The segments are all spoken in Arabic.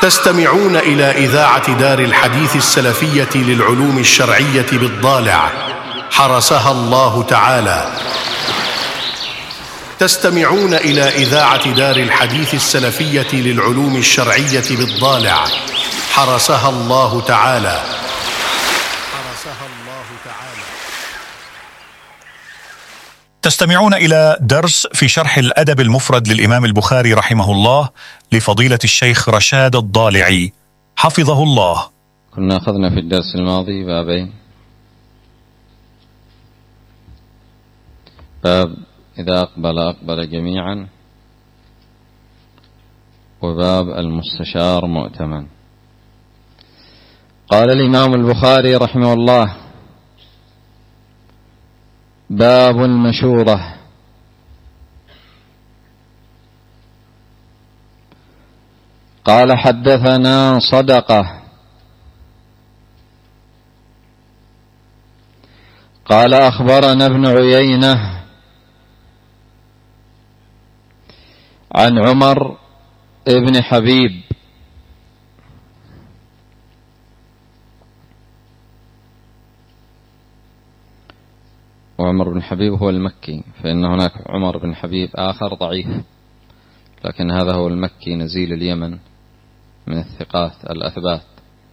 تستمعون إلى إذاعة دار الحديث السلفية للعلوم الشرعية بالضالع، حرسها الله تعالى. تستمعون إلى إذاعة دار الحديث السلفية للعلوم الشرعية بالضالع، حرسها الله تعالى. تستمعون إلى درس في شرح الأدب المفرد للإمام البخاري رحمه الله لفضيلة الشيخ رشاد الضالعي حفظه الله. كنا أخذنا في الدرس الماضي بابين: باب إذا أقبل جميعا، وباب المستشار مؤتمن. قال الإمام البخاري رحمه الله: باب المشورة. قال: حدثنا صدقة قال: أخبرنا ابن عيينة عن عمر ابن حبيب وعمر بن حبيب هو المكي، فإن هناك عمر بن حبيب آخر ضعيف، لكن هذا هو المكي نزيل اليمن من الثقات الأثبات.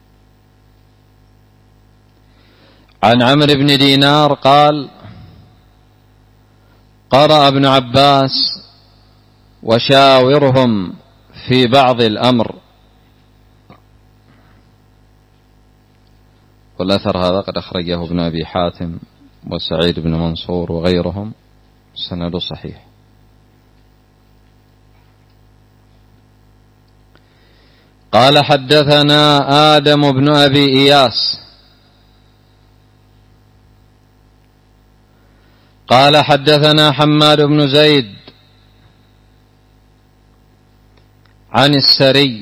عن عمرو بن دينار قال: قرأ ابن عباس: وشاورهم في بعض الأمر. والأثر هذا قد أخرجه ابن أبي حاتم وسعيد بن منصور وغيرهم، سند صحيح. قال: حدثنا آدم بن أبي إياس قال: حدثنا حماد بن زيد عن السري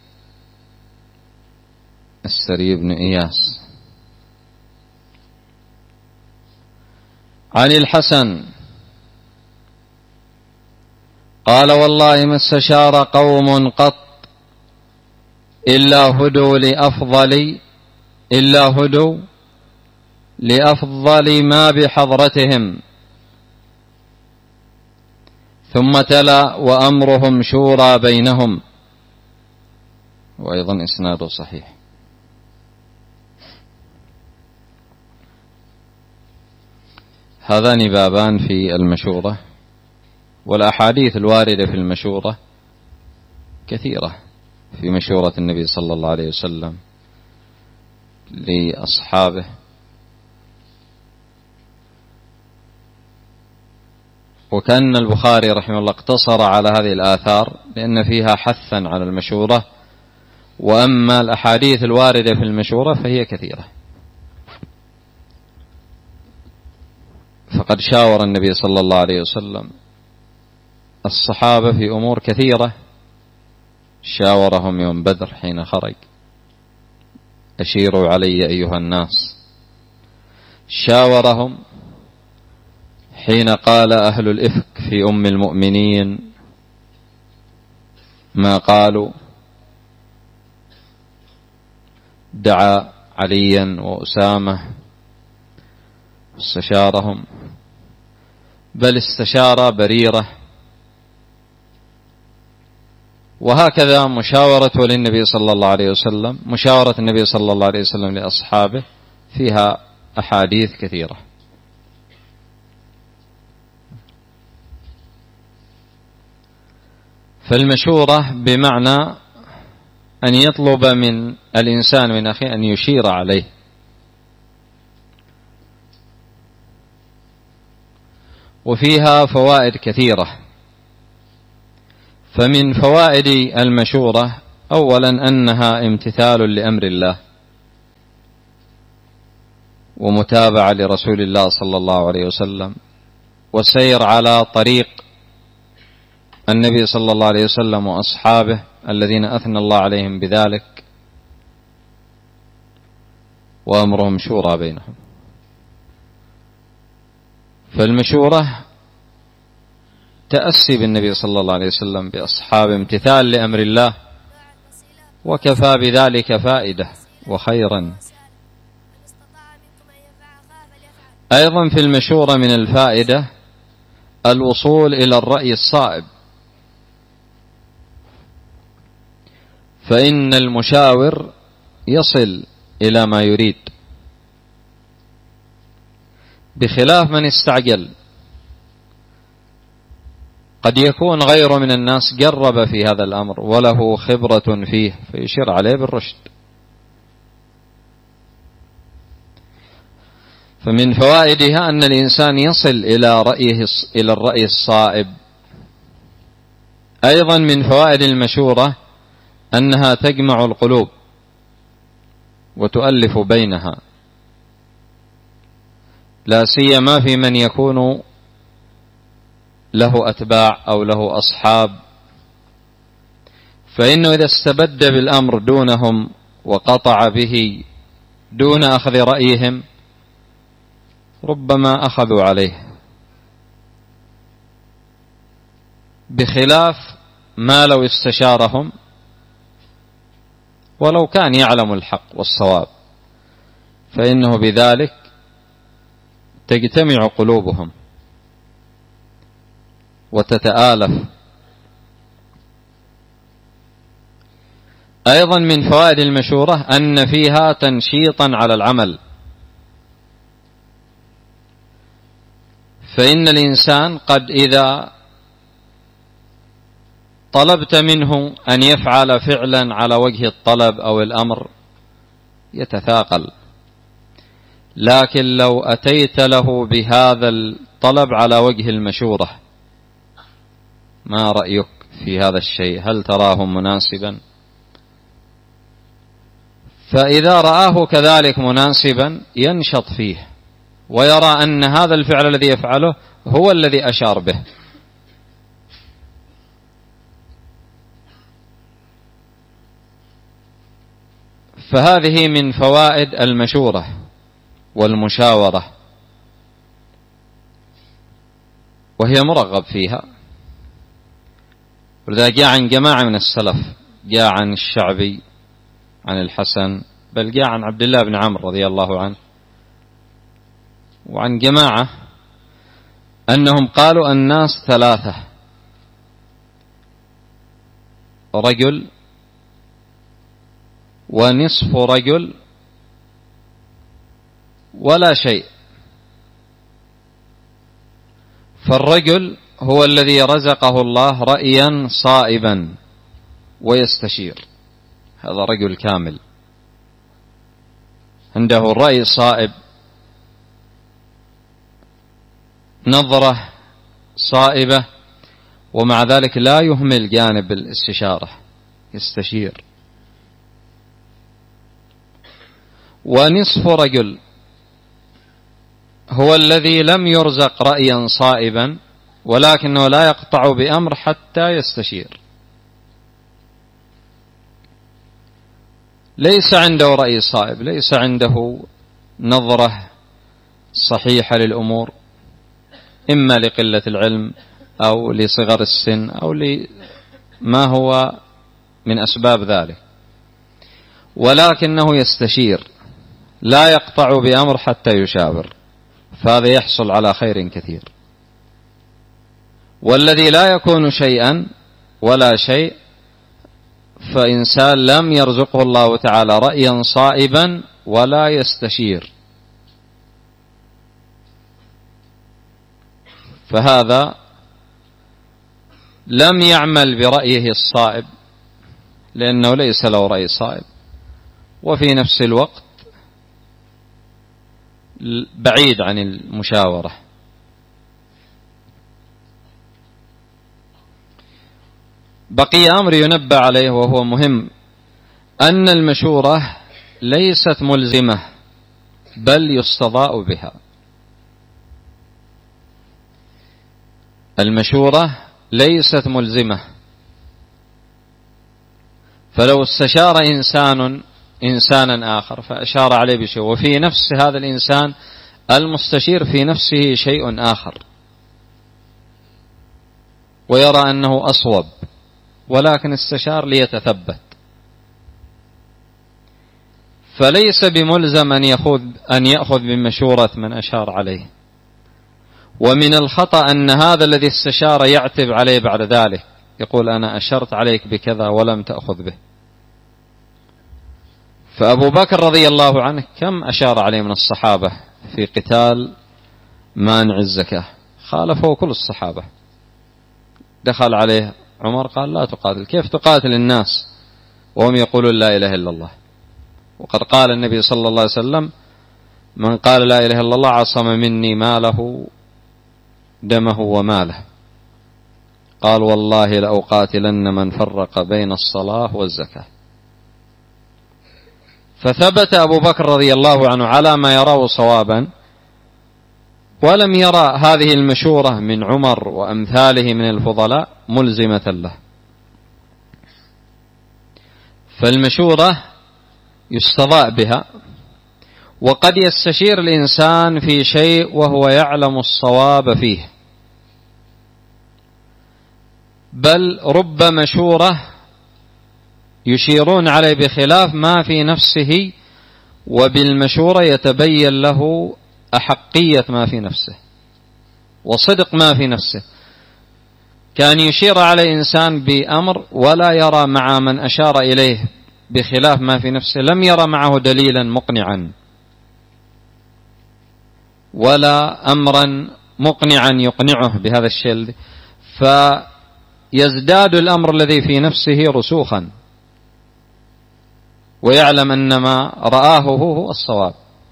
بن إياس عن الحسن قال: والله ما استشار قوم قط إلا هدوا لأفضل ما بحضرتهم. ثم تلا: وأمرهم شورى بينهم. وأيضا إسناده صحيح. هذان بابان في المشورة، والأحاديث الواردة في المشورة كثيرة، في مشورة النبي صلى الله عليه وسلم لأصحابه، وكان البخاري رحمه الله اقتصر على هذه الآثار لأن فيها حثا على المشورة، وأما الأحاديث الواردة في المشورة فهي كثيرة. فقد شاور النبي صلى الله عليه وسلم الصحابة في أمور كثيرة، شاورهم يوم بدر حين خرج: أشيروا علي أيها الناس. شاورهم حين قال أهل الإفك في أم المؤمنين ما قالوا، دعا عليا وأسامة استشارهم، بل استشار بريرة. وهكذا مشاورة النبي صلى الله عليه وسلم لأصحابه فيها أحاديث كثيرة. فالمشورة بمعنى أن يطلب من الإنسان من أخيه أن يشير عليه. وفيها فوائد كثيرة. فمن فوائد المشورة أولا أنها امتثال لأمر الله ومتابعة لرسول الله صلى الله عليه وسلم، وسير على طريق النبي صلى الله عليه وسلم وأصحابه الذين أثنى الله عليهم بذلك، وأمرهم شورى بينهم. فالمشورة تأسي بالنبي صلى الله عليه وسلم بأصحاب امتثال لأمر الله وكفى بذلك فائدة وخيرا. أيضا في المشورة من الفائدة الوصول إلى الرأي الصائب، فإن المشاور يصل إلى ما يريد، بخلاف من استعجل. قد يكون غيره من الناس جرب في هذا الأمر وله خبرة فيه فيشير عليه بالرشد. فمن فوائدها أن الإنسان يصل إلى الرأي الصائب. أيضا من فوائد المشورة أنها تجمع القلوب وتؤلف بينها، لا سيما في من يكون له أتباع أو له أصحاب، فإنه إذا استبد بالأمر دونهم وقطع به دون أخذ رأيهم ربما أخذوا عليه، بخلاف ما لو استشارهم ولو كان يعلم الحق والصواب، فإنه بذلك تجتمع قلوبهم وتتآلف. أيضا من فوائد المشورة أن فيها تنشيطا على العمل، فإن الإنسان قد إذا طلبت منه أن يفعل فعلا على وجه الطلب أو الأمر يتثاقل، لكن لو أتيت له بهذا الطلب على وجه المشورة: ما رأيك في هذا الشيء؟ هل تراه مناسبا؟ فإذا رآه كذلك مناسبا ينشط فيه ويرى أن هذا الفعل الذي يفعله هو الذي أشار به. فهذه من فوائد المشورة والمشاورة، وهي مرغب فيها. ولذا جاء عن جماعة من السلف، جاء عن الشعبي، عن الحسن، بل جاء عن عبد الله بن عمرو رضي الله عنه، وعن جماعة أنهم قالوا الناس ثلاثة: رجل ونصف رجل ولا شيء. فالرجل هو الذي رزقه الله رأيا صائبا ويستشير، هذا رجل كامل عنده الرأي الصائب، نظرة صائبة، ومع ذلك لا يهمل جانب الاستشارة، يستشير. ونصف رجل هو الذي لم يرزق رأيا صائبا ولكنه لا يقطع بأمر حتى يستشير، ليس عنده رأي صائب، ليس عنده نظرة صحيحة للأمور، إما لقلة العلم أو لصغر السن أو لما هو من أسباب ذلك، ولكنه يستشير، لا يقطع بأمر حتى يشاور، فهذا يحصل على خير كثير. والذي لا يكون شيئا ولا شيء فإنسان لم يرزقه الله تعالى رأيا صائبا ولا يستشير، فهذا لم يعمل برأيه الصائب لأنه ليس له رأي صائب، وفي نفس الوقت بعيد عن المشاورة. بقي أمر ينبه عليه وهو مهم، أن المشورة ليست ملزمة بل يستضاء بها. المشورة ليست ملزمة، فلو استشار إنسانا آخر فأشار عليه بشيء وفي نفس هذا الإنسان المستشير في نفسه شيء آخر ويرى أنه أصوب ولكن استشار ليتثبت، فليس بملزم أن يأخذ بمشورة من أشار عليه. ومن الخطأ أن هذا الذي استشار يعتب عليه بعد ذلك، يقول أنا أشرت عليك بكذا ولم تأخذ به. فأبو بكر رضي الله عنه كم أشار عليه من الصحابة في قتال مانع الزكاة، خالفه كل الصحابة. دخل عليه عمر قال لا تقاتل، كيف تقاتل الناس وهم يقولون لا إله إلا الله؟ وقد قال النبي صلى الله عليه وسلم من قال لا إله إلا الله عصم مني ماله دمه وماله. قال والله لأقاتلن من فرق بين الصلاة والزكاة. فثبت أبو بكر رضي الله عنه على ما يراه صوابا، ولم يرى هذه المشورة من عمر وأمثاله من الفضلاء ملزمة له. فالمشورة يستضاء بها، وقد يستشير الإنسان في شيء وهو يعلم الصواب فيه، بل رب مشورة يشيرون عليه بخلاف ما في نفسه، وبالمشورة يتبين له أحقية ما في نفسه وصدق ما في نفسه. كان يشير على إنسان بأمر ولا يرى مع من أشار إليه بخلاف ما في نفسه، لم يرى معه دليلا مقنعا ولا أمرا مقنعا يقنعه بهذا الشيء، فيزداد الأمر الذي في نفسه رسوخا، ويعلم أن ما رآه هو الصواب.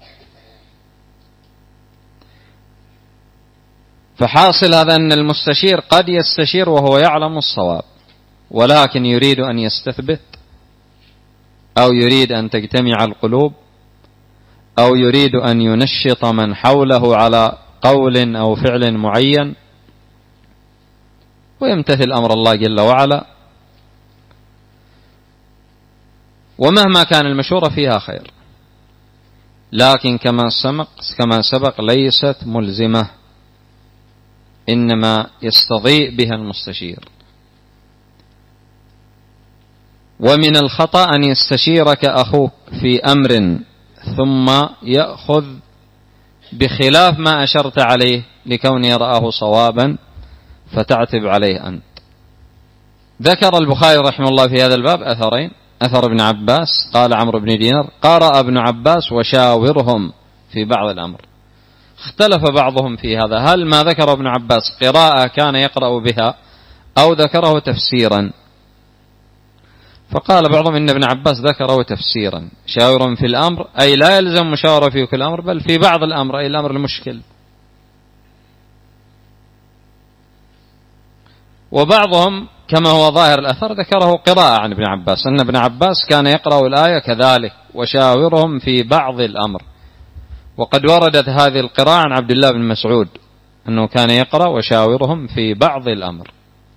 فحاصل هذا أن المستشير قد يستشير وهو يعلم الصواب، ولكن يريد أن يستثبت، أو يريد أن تجتمع القلوب، أو يريد أن ينشط من حوله على قول أو فعل معين، ويمتثل أمر الله جل وعلا. ومهما كان المشورة فيها خير، لكن كما سبق ليست ملزمة، إنما يستضيء بها المستشير. ومن الخطأ أن يستشيرك أخوك في أمر ثم يأخذ بخلاف ما أشرت عليه لكونه يرآه صوابا فتعتب عليه أنت. ذكر البخاري رحمه الله في هذا الباب أثرين: أثر ابن عباس قال عمرو بن دينار قرأ ابن عباس وشاورهم في بعض الأمر. اختلف بعضهم في هذا، هل ما ذكر ابن عباس قراءة كان يقرأ بها أو ذكره تفسيرا؟ فقال بعضهم إن ابن عباس ذكره تفسيرا، شاورهم في الأمر أي لا يلزم مشاورة في كل أمر، بل في بعض الأمر أي الأمر المشكل. وبعضهم كما هو ظاهر الأثر ذكره قراءة عن ابن عباس، أن ابن عباس كان يقرأ الآية كذلك وشاورهم في بعض الأمر. وقد وردت هذه القراءة عن عبد الله بن مسعود أنه كان يقرأ وشاورهم في بعض الأمر،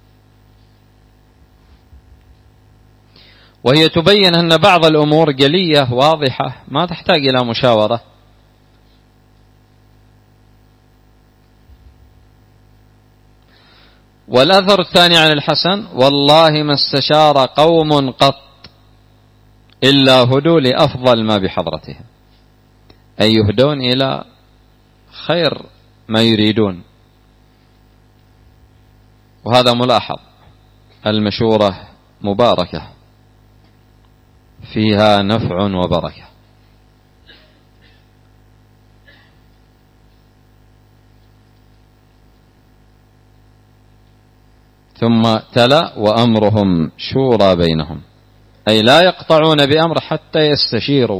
وهي تبين أن بعض الأمور جلية واضحة ما تحتاج إلى مشاورة. والأثر الثاني عن الحسن: والله ما استشار قوم قط إلا هدوا لأفضل ما بحضرتهم، أي يهدون إلى خير ما يريدون. وهذا ملاحظ، المشورة مباركة فيها نفع وبركة. ثم تلا: وأمرهم شورى بينهم، أي لا يقطعون بأمر حتى يستشيروا.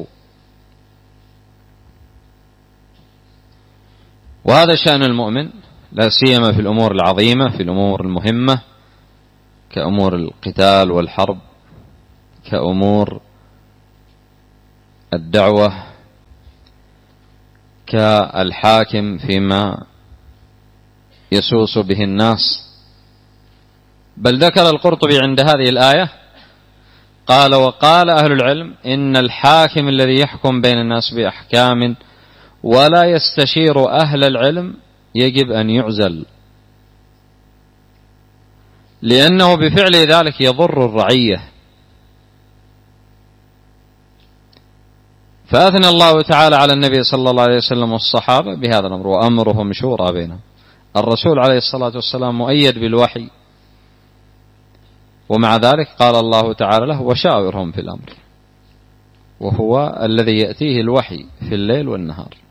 وهذا شأن المؤمن، لا سيما في الأمور العظيمة، في الأمور المهمة كأمور القتال والحرب، كأمور الدعوة، كالحاكم فيما يسوس به الناس. بل ذكر القرطبي عند هذه الآية قال: وقال أهل العلم إن الحاكم الذي يحكم بين الناس بأحكام ولا يستشير أهل العلم يجب أن يعزل، لأنه بفعل ذلك يضر الرعية. فأثنى الله تعالى على النبي صلى الله عليه وسلم والصحابة بهذا الأمر، وأمرهم شورى بينهم. الرسول عليه الصلاة والسلام مؤيد بالوحي، ومع ذلك قال الله تعالى له: وشاورهم في الأمر، وهو الذي يأتيه الوحي في الليل والنهار.